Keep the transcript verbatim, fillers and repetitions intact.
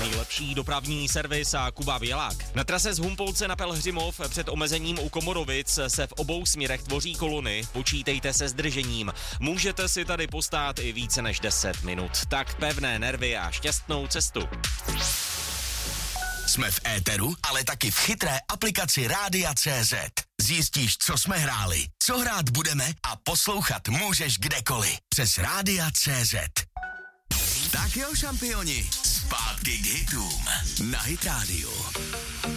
Nejlepší dopravní servis a Kuba Bělák. Na trase z Humpolce na Pelhřimov před omezením u Komorovic se v obou směrech tvoří kolony. Počítejte se zdržením. Můžete si tady postát i více než deset minut. Tak pevné nervy a šťastnou cestu. Jsme v éteru, ale taky v chytré aplikaci Rádia tečka cé zet. Zjistíš, co jsme hráli, co hrát budeme a poslouchat můžeš kdekoliv. Přes Rádia tečka cé zet. Tak jo, šampioni, zpátky k hitům na Hit Radio.